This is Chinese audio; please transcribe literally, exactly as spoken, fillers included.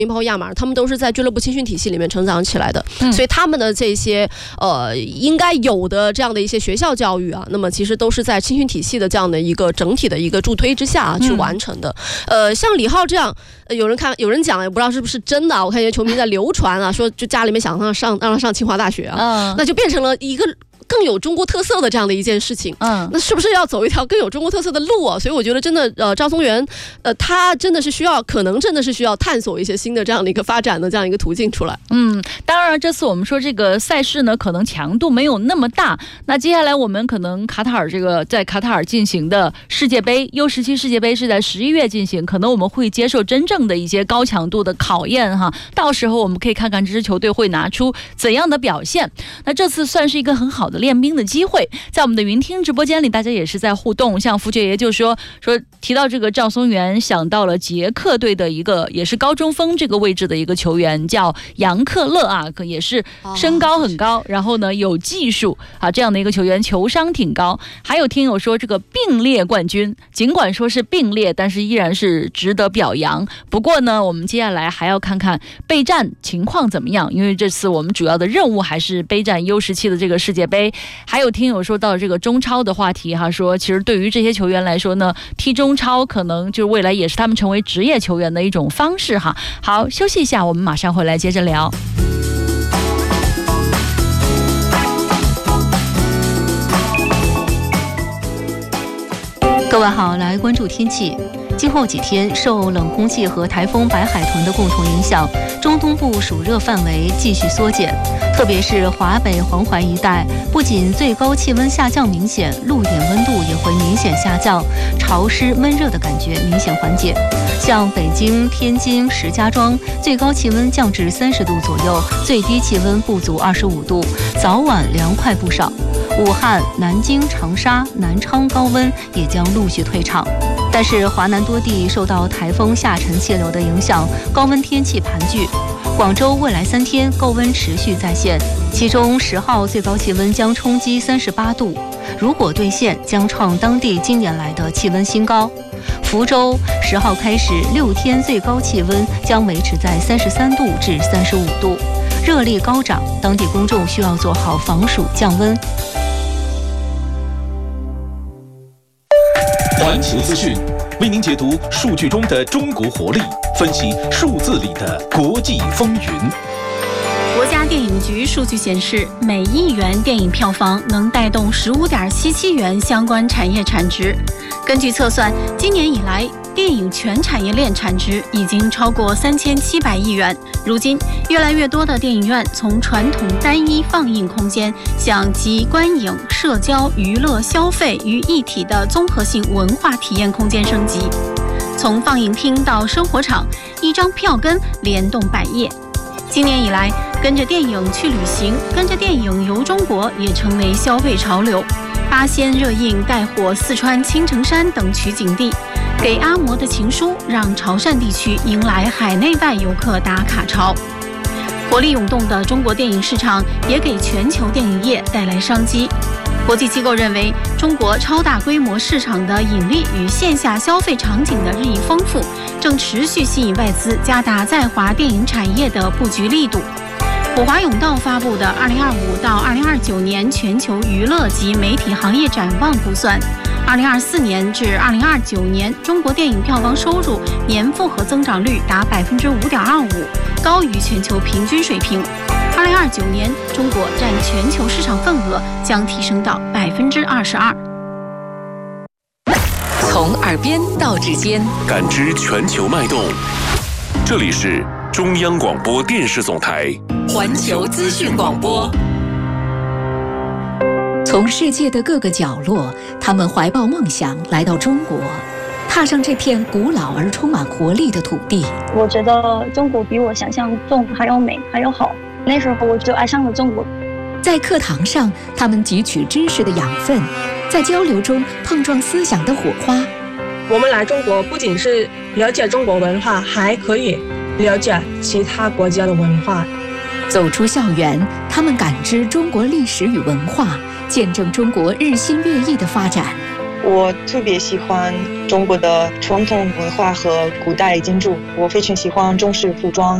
包括亚马，他们都是在俱乐部青训体系里面成长起来的，嗯、所以他们的这些呃应该有的这样的一些学校教育啊，那么其实都是在青训体系的这样的一个整体的一个助推之下、啊、去完成的。嗯、呃，像李浩这样，呃、有人看有人讲，也不知道是不是真的、啊，我看有些球迷在流传啊，说就家里面想让他上让他上清华大学啊，嗯、那就变成了一个更有中国特色的这样的一件事情，嗯，那是不是要走一条更有中国特色的路啊？所以我觉得真的，呃，赵松元，呃，他真的是需要，可能真的是需要探索一些新的这样的一个发展的这样一个途径出来。 嗯，当然，这次我们说这个赛事呢，可能强度没有那么大。那接下来我们可能卡塔尔这个在卡塔尔进行的世界杯 U 十七世界杯是在十一月进行，可能我们会接受真正的一些高强度的考验哈。到时候我们可以看看这支球队会拿出怎样的表现。那这次算是一个很好的练兵的机会，在我们的云听直播间里，大家也是在互动。像福爵爷就说说提到这个赵松元，想到了捷克队的一个也是高中锋这个位置的一个球员，叫杨克勒啊，也是身高很高，哦、然后呢有技术啊，这样的一个球员，球商挺高。还有听友说这个并列冠军，尽管说是并列，但是依然是值得表扬。不过呢，我们接下来还要看看备战情况怎么样，因为这次我们主要的任务还是备战 U 十七的这个世界杯。还有听友说到这个中超的话题哈，说其实对于这些球员来说呢，踢中超可能就是未来也是他们成为职业球员的一种方式哈。好，休息一下，我们马上回来接着聊。 各位好，来关注天气。今后几天受冷空气和台风白海豚的共同影响，中东部暑热范围继续缩减，特别是华北黄淮一带，不仅最高气温下降明显，陆点温度也会明显下降，潮湿闷热的感觉明显缓解。像北京、天津、石家庄，最高气温降至三十度左右，最低气温不足二十五度，早晚凉快不少。武汉、南京、长沙、南昌高温也将陆续退场。但是华南多地受到台风下沉气流的影响，高温天气盘踞。广州未来三天高温持续再现，其中十号最高气温将冲击三十八度，如果兑现，将创当地近年来的气温新高。福州十号开始六天最高气温将维持在三十三度至三十五度，热力高涨，当地公众需要做好防暑降温。 环球资讯为您解读数据中的中国活力，分析数字里的国际风云。 国家电影局数据显示，每亿元电影票房能带动十五点七七元相关产业产值。根据测算，今年以来电影全产业链产值已经超过三千七百亿元。如今，越来越多的电影院从传统单一放映空间向集观影、社交、娱乐、消费于一体的综合性文化体验空间升级。从放映厅到生活场，一张票根联动百业。今年以来，跟着电影去旅行，跟着电影游中国也成为消费潮流。八仙热映带火四川青城山等取景地，给阿嬷的情书让潮汕地区迎来海内外游客打卡潮。活力涌动的中国电影市场也给全球电影业带来商机。国际机构认为，中国超大规模市场的引力与线下消费场景的日益丰富，正持续吸引外资加大在华电影产业的布局力度。普华永道发布的二零二五到二零二九年全球娱乐及媒体行业展望估算，二零二四年至二零二九年中国电影票房收入年复合增长率达百分之五点二五，高于全球平均水平。二零二九年，中国占全球市场份额将提升到百分之二十二。 从耳边到指尖， 感知全球脉动。这里是中央广播电视总台环球资讯广播。从世界的各个角落，他们怀抱梦想来到中国，踏上这片古老而充满活力的土地。 我觉得中国比我想象中还要美，还要好。那时候我就爱上了中国。 在课堂上，他们汲取知识的养分，在交流中碰撞思想的火花。 我们来中国不仅是了解中国文化，还可以了解其他国家的文化。 走出校园，他们感知中国历史与文化，见证中国日新月异的发展。 我特别喜欢中国的传统文化和古代建筑，我非常喜欢中式服装。